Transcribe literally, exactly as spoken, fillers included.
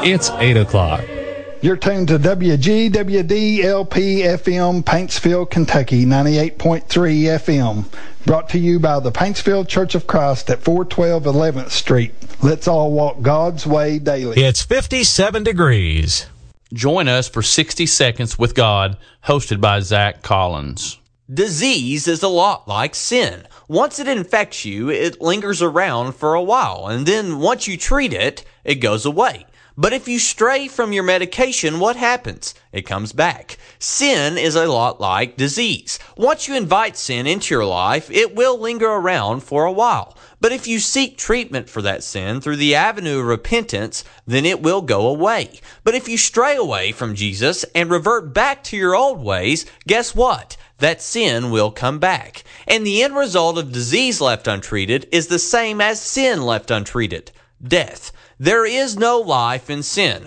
It's eight o'clock. You're tuned to W G W D L P F M, Paintsville, Kentucky, ninety-eight point three F M. Brought to you by the Paintsville Church of Christ at four twelve eleventh Street. Let's all walk God's way daily. It's fifty-seven degrees. Join us for sixty Seconds with God, hosted by Zach Collins. Disease is a lot like sin. Once it infects you, it lingers around for a while, and then once you treat it, it goes away. But if you stray from your medication, what happens? It comes back. Sin is a lot like disease. Once you invite sin into your life, it will linger around for a while. But if you seek treatment for that sin through the avenue of repentance, then it will go away. But if you stray away from Jesus and revert back to your old ways, guess what? That sin will come back. And the end result of disease left untreated is the same as sin left untreated: death. There is no life in sin.